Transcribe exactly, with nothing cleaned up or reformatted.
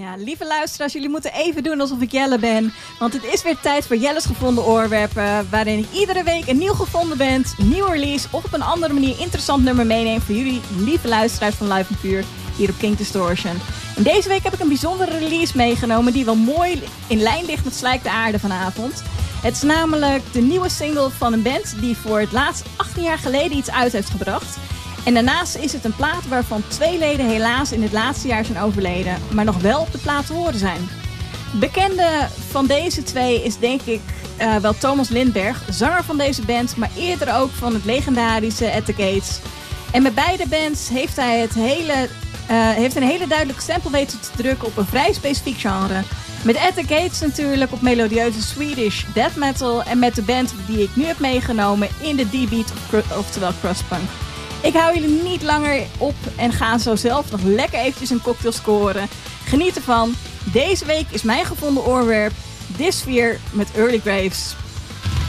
Ja, lieve luisteraars, jullie moeten even doen alsof ik Jelle ben. Want het is weer tijd voor Jelle's gevonden oorwerpen. Waarin ik iedere week een nieuw gevonden band, een nieuwe release of op een andere manier interessant nummer meeneem voor jullie lieve luisteraars van Live en Puur hier op King Distortion. En deze week heb ik een bijzondere release meegenomen die wel mooi in lijn ligt met Slijk de Aarde vanavond. Het is namelijk de nieuwe single van een band die voor het laatst achttien jaar geleden iets uit heeft gebracht. En daarnaast is het een plaat waarvan twee leden helaas in het laatste jaar zijn overleden, maar nog wel op de plaat te horen zijn. Bekende van deze twee is denk ik uh, wel Thomas Lindberg, zanger van deze band, maar eerder ook van het legendarische At The Gates. En met beide bands heeft hij het hele, uh, heeft een hele duidelijke stempel weten te drukken op een vrij specifiek genre. Met At The Gates natuurlijk op melodieuze Swedish death metal en met de band die ik nu heb meegenomen in de D-beat, oftewel crustpunk. Ik hou jullie niet langer op en ga zo zelf nog lekker eventjes een cocktail scoren. Geniet ervan. Deze week is mijn gevonden oorwerp Dysphere met Early Graves.